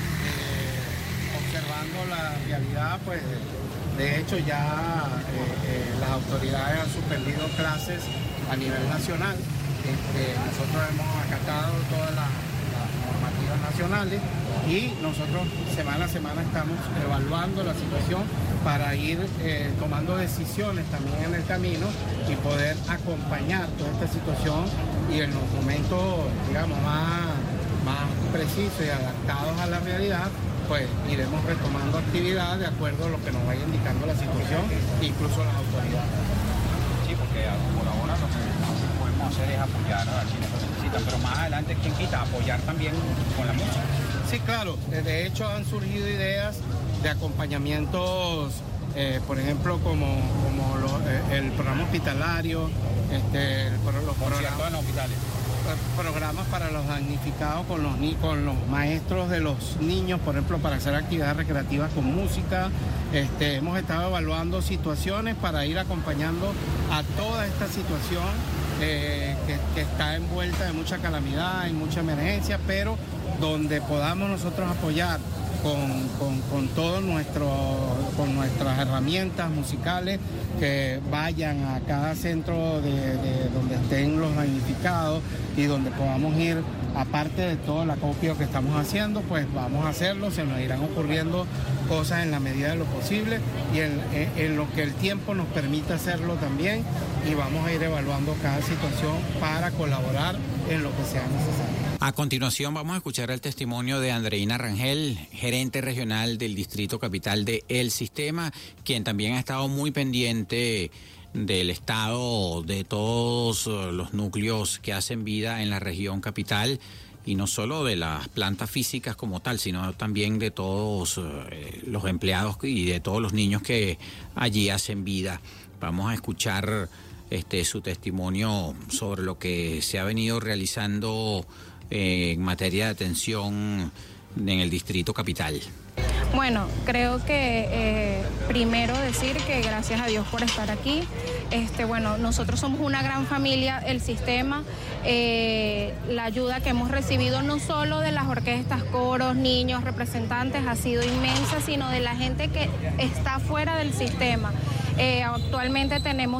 observando la realidad, pues de hecho ya las autoridades han suspendido clases a nivel nacional. Nosotros hemos acatado todas las normativas nacionales y nosotros semana a semana estamos evaluando la situación para ir tomando decisiones también en el camino y poder acompañar toda esta situación y en los momentos, más precisos y adaptados a la realidad, pues iremos retomando actividad de acuerdo a lo que nos vaya indicando la situación, incluso las autoridades. Sí, porque por ahora lo que podemos hacer es apoyar a quienes lo necesitan, pero más adelante, ¿quién quita? Apoyar también con la música. Sí, claro. De hecho, han surgido ideas de acompañamientos, por ejemplo, como el programa hospitalario, los programas para los damnificados con los maestros de los niños, por ejemplo, para hacer actividades recreativas con música. Hemos estado evaluando situaciones para ir acompañando a toda esta situación que está envuelta de mucha calamidad y mucha emergencia, pero donde podamos nosotros apoyar con todo con nuestras herramientas musicales, que vayan a cada centro de donde estén los damnificados y donde podamos ir, aparte de todo el acopio que estamos haciendo, pues vamos a hacerlo. Se nos irán ocurriendo cosas en la medida de lo posible y en lo que el tiempo nos permita hacerlo también, y vamos a ir evaluando cada situación para colaborar en lo que sea necesario. A continuación vamos a escuchar el testimonio de Andreina Rangel, gerente regional del Distrito Capital de El Sistema, quien también ha estado muy pendiente del Estado, de todos los núcleos que hacen vida en la región capital, y no solo de las plantas físicas como tal, sino también de todos los empleados y de todos los niños que allí hacen vida. Vamos a escuchar su testimonio sobre lo que se ha venido realizando en materia de atención en el Distrito Capital. Bueno, creo que primero decir que gracias a Dios por estar aquí. Bueno, nosotros somos una gran familia, el sistema, la ayuda que hemos recibido no solo de las orquestas, coros, niños, representantes ha sido inmensa, sino de la gente que está fuera del sistema. Actualmente tenemos